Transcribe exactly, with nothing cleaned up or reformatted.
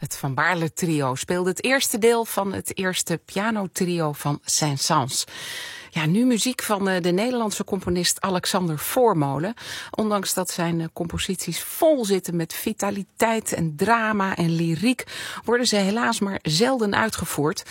Het Van Baarle trio speelde het eerste deel van het eerste pianotrio van Saint-Saëns. Ja, nu muziek van de Nederlandse componist Alexander Voormolen. Ondanks dat zijn composities vol zitten met vitaliteit en drama en lyriek, worden ze helaas maar zelden uitgevoerd.